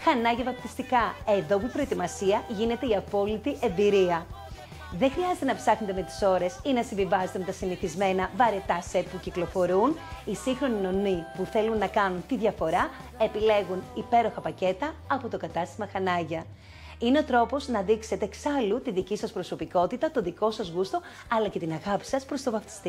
Χανάγια βαπτιστικά. Εδώ που η προετοιμασία γίνεται η απόλυτη εμπειρία. Δεν χρειάζεται να ψάχνετε με τις ώρες ή να συμβιβάζετε με τα συνηθισμένα βαρετά σετ που κυκλοφορούν. Οι σύγχρονοι νονοί που θέλουν να κάνουν τη διαφορά επιλέγουν υπέροχα πακέτα από το κατάστημα Χανάγια. Είναι ο τρόπος να δείξετε εξάλλου τη δική σας προσωπικότητα, το δικό σας γούστο, αλλά και την αγάπη σας προς το βαφτιστή.